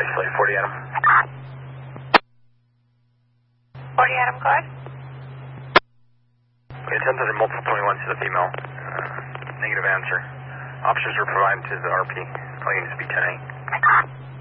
isolated, 40 Adam. 40 Adam, go ahead. We attempted a multiple 21 to the female. Negative answer. Options were provided to the RP. Calling to speak 10-8.